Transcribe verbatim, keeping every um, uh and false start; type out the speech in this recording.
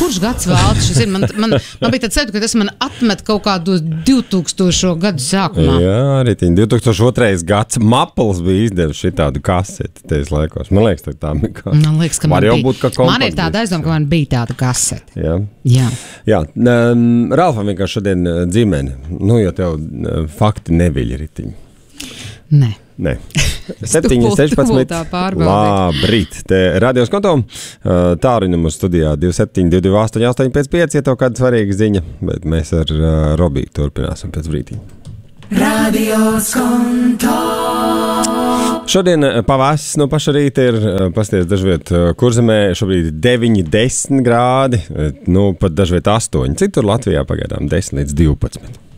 kurš gads Valdi šis ir? Man, man, man bija tāds sajūta, ka tas man atmet kaut kādu divtūkstošo gadu sākumā. Jā, arī tiņ, divi tūkstoši otrais gads Maples bija izdevis šitādu kaseti tais laikos. Man liekas, tā bija kaseti. Man liekas, ka man Var jau bija. būt, ka kompakts. Man ir tāda aizdoma, ka man bija tāda kaseti. Jā. Jā. Jā. Um, Ralfam vienkārši šodien uh, dzimeni. Nu, jo tev uh, fakti neviļ ritiņi. Nē. Nē. septiņi sešpadsmit. Labrīt. Te radios konto. Tāruņa mums studijā divi septiņi divi divi astoņi astoņi pieci pieci. Ja tev kāda svarīga ziņa, bet mēs ar uh, Robiju turpināsim pēc brītiņa. Radios konto. Šodien pavasaris no paša rīta ir pasties dažviet Kurzemē. Šobrīd deviņi desmit grādi. Nu, pat dažviet astoņi. Citur Latvijā pagaidām desmit līdz divpadsmit.